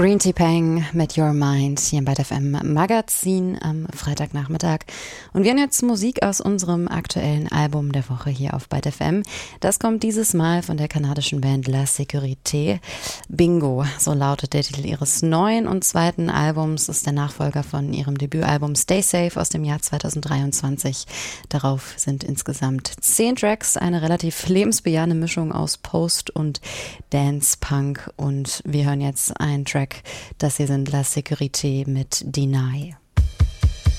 Green Tea Peng mit Your Mind hier im Byte FM Magazin am Freitagnachmittag. Und wir haben jetzt Musik aus unserem aktuellen Album der Woche hier auf Byte FM. Das kommt dieses Mal von der kanadischen Band La Sécurité. Bingo, so lautet der Titel ihres neuen und zweiten Albums. Das ist der Nachfolger von ihrem Debütalbum Stay Safe aus dem Jahr 2023. Darauf sind insgesamt 10 Tracks, eine relativ lebensbejahende Mischung aus Post- und Dance-Punk. Und wir hören jetzt einen Track, das hier sind La Sécurité mit Deny.